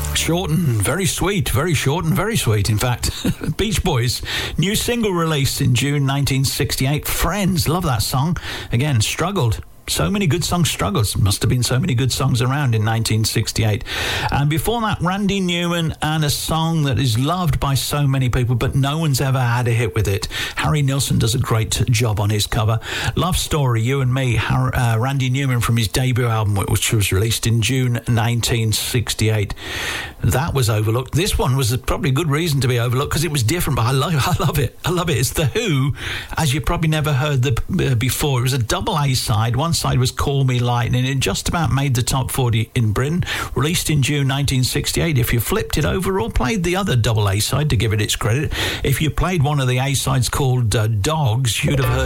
Short and very sweet, very short and very sweet, in fact. Beach Boys, new single released in June 1968. Friends, love that song. Again, struggled. So many good songs struggles. Must have been so many good songs around in 1968. And before that, Randy Newman and a song that is loved by so many people, but no one's ever had a hit with it. Harry Nilsson does a great job on his cover. Love Story, You and Me, Randy Newman from his debut album, which was released in June 1968. That was overlooked. This one was probably a good reason to be overlooked because it was different, but I love it. I love it. It's The Who, as you probably never heard before. It was a double A-side. One side was Call Me Lightning. It just about made the top 40 in Britain, released in June 1968. If you flipped it over or played the other double A side, to give it its credit, if you played one of the A sides called Dogs, you'd have heard